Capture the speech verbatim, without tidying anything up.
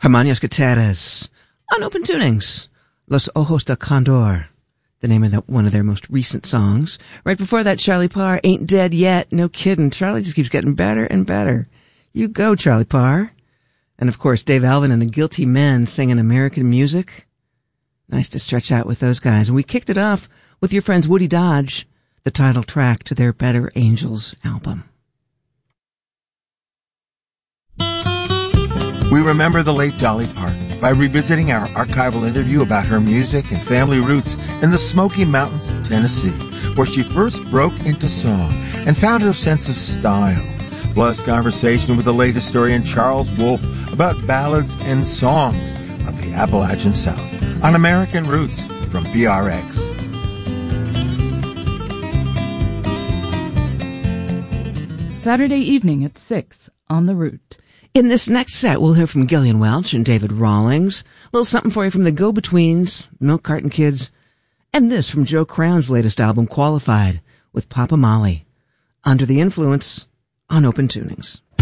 Hermanos Gutierrez on Open Tunings. Los Ojos del Condor, the name of that, one of their most recent songs. Right before that, Charlie Parr, Ain't Dead Yet. No kidding. Charlie just keeps getting better and better. You go, Charlie Parr. And of course, Dave Alvin and the Guilty Men singing American music. Nice to stretch out with those guys. And we kicked it off with your friends Woody Dodge, the title track to their Better Angels album. We remember the late Dolly Parton by revisiting our archival interview about her music and family roots in the Smoky Mountains of Tennessee, where she first broke into song and found her sense of style. Plus, conversation with the late historian Charles Wolfe about ballads and songs of the Appalachian South on American Roots from B R X. Saturday evening at six on The Root. In this next set, we'll hear from Gillian Welch and David Rawlings. A little something for you from the Go-Betweens, Milk Carton Kids, and this from Joe Crown's latest album, Qualified, with Papa Molly. Under the Influence on Open Tunings.